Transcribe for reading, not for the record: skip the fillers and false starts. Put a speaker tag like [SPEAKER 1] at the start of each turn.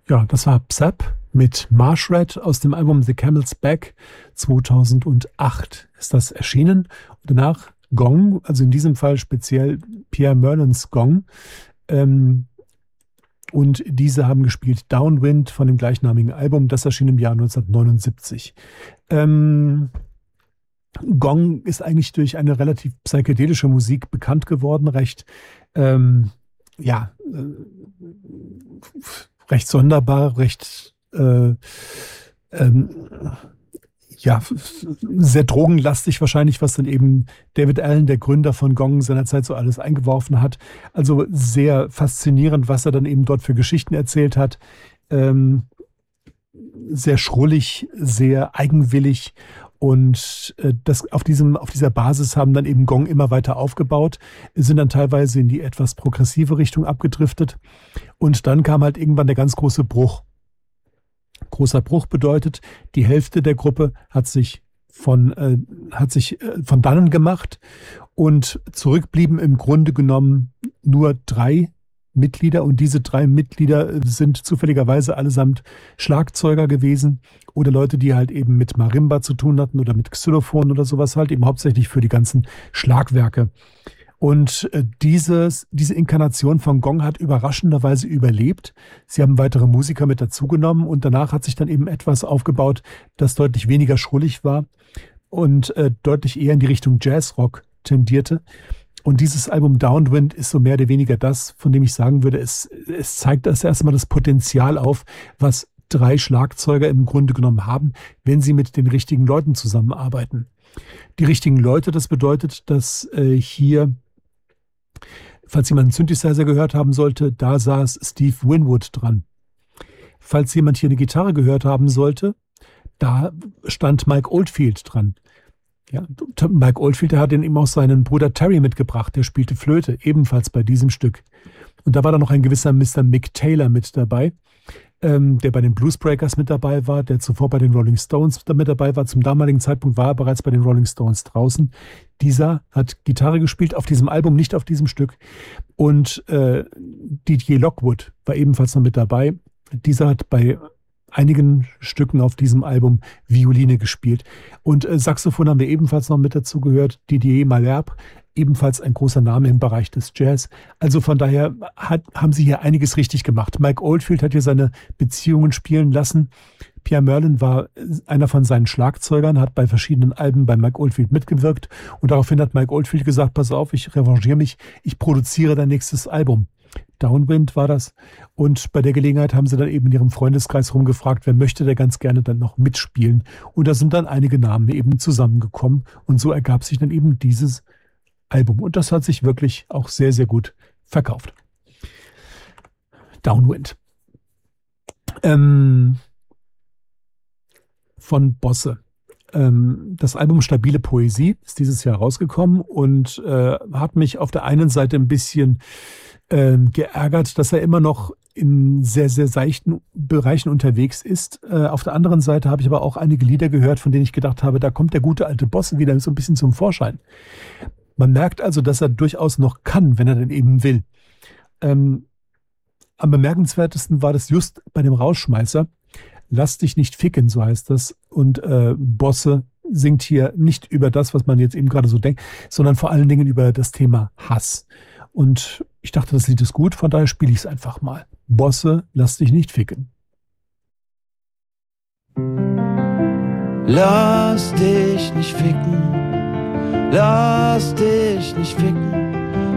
[SPEAKER 1] Ja, das war Psy mit Marsh Rat aus dem Album The Camel's Back. 2008 ist das erschienen. Und danach Gong, also in diesem Fall speziell Pierre Merlins Gong. Und diese haben gespielt Downwind von dem gleichnamigen Album. Das erschien im Jahr 1979. Gong ist eigentlich durch eine relativ psychedelische Musik bekannt geworden, recht sonderbar, sehr drogenlastig wahrscheinlich, was dann eben David Allen, der Gründer von Gong, seinerzeit so alles eingeworfen hat. Also sehr faszinierend, was er dann eben dort für Geschichten erzählt hat. Sehr schrullig, sehr eigenwillig. Und auf dieser Basis haben dann eben Gong immer weiter aufgebaut, sind dann teilweise in die etwas progressive Richtung abgedriftet. Und dann kam halt irgendwann der ganz große Bruch. Großer Bruch bedeutet, die Hälfte der Gruppe hat sich von dannen gemacht und zurückblieben im Grunde genommen nur 3 Mitglieder, und diese 3 Mitglieder sind zufälligerweise allesamt Schlagzeuger gewesen oder Leute, die halt eben mit Marimba zu tun hatten oder mit Xylophon oder sowas, halt eben hauptsächlich für die ganzen Schlagwerke. Und diese Inkarnation von Gong hat überraschenderweise überlebt. Sie haben weitere Musiker mit dazugenommen und danach hat sich dann eben etwas aufgebaut, das deutlich weniger schrullig war und deutlich eher in die Richtung Jazzrock tendierte. Und dieses Album Downwind ist so mehr oder weniger das, von dem ich sagen würde, es zeigt das erstmal das Potenzial auf, was 3 Schlagzeuger im Grunde genommen haben, wenn sie mit den richtigen Leuten zusammenarbeiten. Die richtigen Leute, das bedeutet, dass hier, falls jemand einen Synthesizer gehört haben sollte, da saß Steve Winwood dran. Falls jemand hier eine Gitarre gehört haben sollte, da stand Mike Oldfield dran. Ja, Mike Oldfield, der hat eben auch seinen Bruder Terry mitgebracht, der spielte Flöte, ebenfalls bei diesem Stück. Und da war dann noch ein gewisser Mr. Mick Taylor mit dabei, der bei den Bluesbreakers mit dabei war, der zuvor bei den Rolling Stones mit dabei war. Zum damaligen Zeitpunkt war er bereits bei den Rolling Stones draußen. Dieser hat Gitarre gespielt, auf diesem Album, nicht auf diesem Stück. Und DJ Lockwood war ebenfalls noch mit dabei. Dieser hat bei einigen Stücken auf diesem Album Violine gespielt. Und Saxophon haben wir ebenfalls noch mit dazu gehört. Didier Malherbe, ebenfalls ein großer Name im Bereich des Jazz. Also von daher haben sie hier einiges richtig gemacht. Mike Oldfield hat hier seine Beziehungen spielen lassen. Pierre Merlin war einer von seinen Schlagzeugern, hat bei verschiedenen Alben bei Mike Oldfield mitgewirkt. Und daraufhin hat Mike Oldfield gesagt, pass auf, ich revanchiere mich, ich produziere dein nächstes Album. Downwind war das. Und bei der Gelegenheit haben sie dann eben in ihrem Freundeskreis rumgefragt, wer möchte da ganz gerne dann noch mitspielen. Und da sind dann einige Namen eben zusammengekommen. Und so ergab sich dann eben dieses Album. Und das hat sich wirklich auch sehr, sehr gut verkauft. Downwind. Von Bosse. Das Album Stabile Poesie ist dieses Jahr rausgekommen und hat mich auf der einen Seite ein bisschen geärgert, dass er immer noch in sehr, sehr seichten Bereichen unterwegs ist. Auf der anderen Seite habe ich aber auch einige Lieder gehört, von denen ich gedacht habe, da kommt der gute alte Bosse wieder so ein bisschen zum Vorschein. Man merkt also, dass er durchaus noch kann, wenn er denn eben will. Am bemerkenswertesten war das just bei dem Rausschmeißer. Lass dich nicht ficken, so heißt das. Und Bosse singt hier nicht über das, was man jetzt eben gerade so denkt, sondern vor allen Dingen über das Thema Hass. Und ich dachte, das Lied ist gut, von daher spiele ich es einfach mal. Bosse, lass dich nicht ficken.
[SPEAKER 2] Lass dich nicht ficken, lass dich nicht ficken.